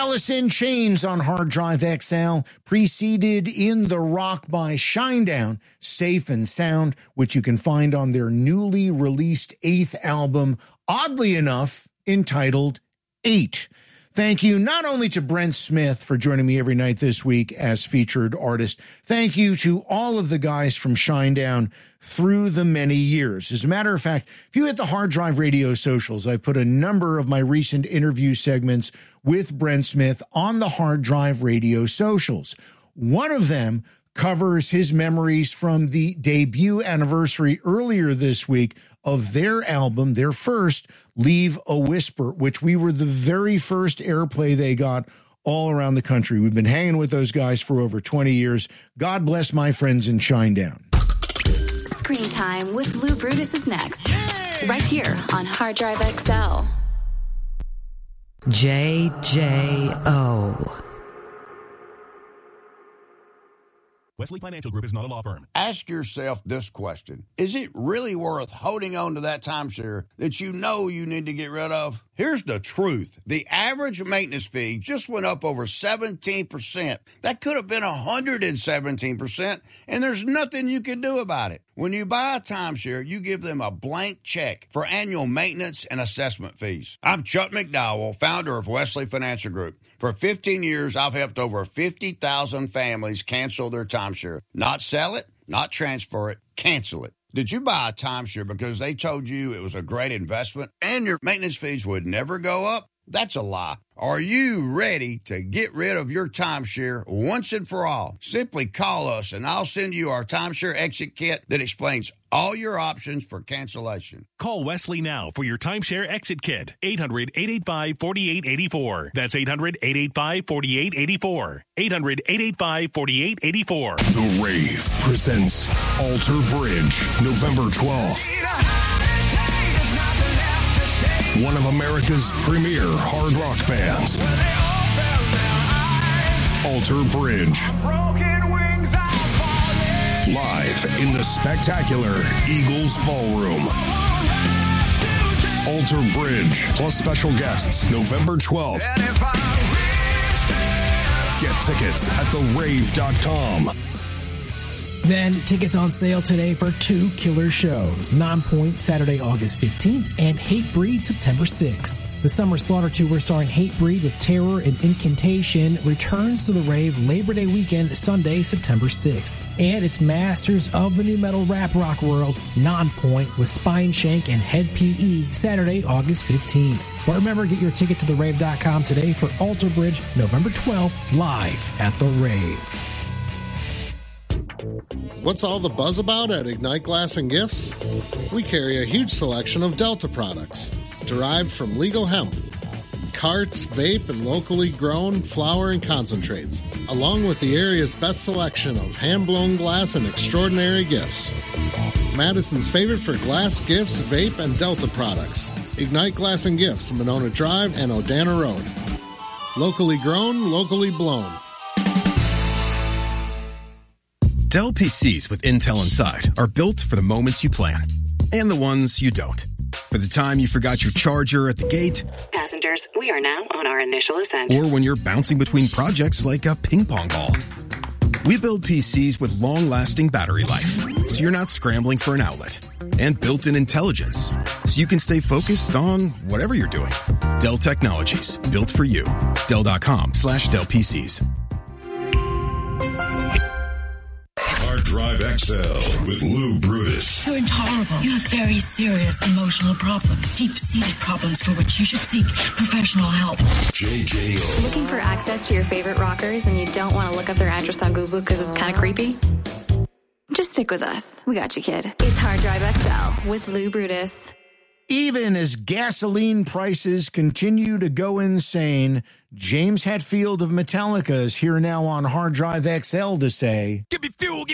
Alice in Chains on Hard Drive XL, preceded In the Rock by Shinedown, Safe and Sound, which you can find on their newly released 8th album, oddly enough, entitled 8. Thank you not only to Brent Smith for joining me every night this week as featured artist. Thank you to all of the guys from Shinedown through the many years. As a matter of fact, if you hit the Hard Drive Radio socials, I've put a number of my recent interview segments with Brent Smith on the Hard Drive Radio socials. One of them covers his memories from the debut anniversary earlier this week of their album, their first, Leave a Whisper, which we were the very first airplay they got all around the country. We've been hanging with those guys for over 20 years. God bless my friends in Shinedown. Screen Time with Lou Brutus is next. Yay! Right here on Hard Drive XL. JJO. Wesley Financial Group is not a law firm. Ask yourself this question. Is it really worth holding on to that timeshare that you know you need to get rid of? Here's the truth. The average maintenance fee just went up over 17%. That could have been 117%, and there's nothing you can do about it. When you buy a timeshare, you give them a blank check for annual maintenance and assessment fees. I'm Chuck McDowell, founder of Wesley Financial Group. For 15 years, I've helped over 50,000 families cancel their timeshare. Not sell it, not transfer it, cancel it. Did you buy a timeshare because they told you it was a great investment and your maintenance fees would never go up? That's a lie. Are you ready to get rid of your timeshare once and for all? Simply call us and I'll send you our timeshare exit kit that explains all your options for cancellation. Call Wesley now for your timeshare exit kit. 800-885-4884. That's 800-885-4884. 800-885-4884. The Rave presents Alter Bridge, November 12th. One of America's premier hard rock bands. Alter Bridge. Live in the spectacular Eagles Ballroom. Alter Bridge plus special guests November 12th. Get tickets at therave.com. Then, tickets on sale today for 2 killer shows. Nonpoint, Saturday, August 15th, and Hatebreed, September 6th. The Summer Slaughter Tour starring Hatebreed with Terror and Incantation returns to the Rave Labor Day weekend, Sunday, September 6th. And it's Masters of the New Metal Rap Rock World, Nonpoint with Spineshank and Head PE, Saturday, August 15th. But remember, get your ticket to therave.com today for Alter Bridge, November 12th, live at the Rave. What's all the buzz about at Ignite Glass and Gifts? We carry a huge selection of Delta products, derived from legal hemp, carts, vape, and locally grown flower and concentrates, along with the area's best selection of hand-blown glass and extraordinary gifts. Madison's favorite for glass, gifts, vape, and Delta products. Ignite Glass and Gifts, Monona Drive and Odana Road. Locally grown, locally blown. Dell PCs with Intel inside are built for the moments you plan and the ones you don't. For the time you forgot your charger at the gate. Passengers, we are now on our initial ascent. Or when you're bouncing between projects like a ping pong ball. We build PCs with long-lasting battery life, so you're not scrambling for an outlet. And built-in intelligence, so you can stay focused on whatever you're doing. Dell Technologies, built for you. Dell.com/Dell PCs. Drive XL with Lou Brutus. You're intolerable. You have very serious emotional problems, deep-seated problems for which you should seek professional help. JJO. Looking for access to your favorite rockers and you don't want to look up their address on Google because it's kind of creepy? Just stick with us. We got you, kid. It's Hard Drive XL with Lou Brutus. Even as gasoline prices continue to go insane, James Hetfield of Metallica is here now on Hard Drive XL to say, Give me fuel,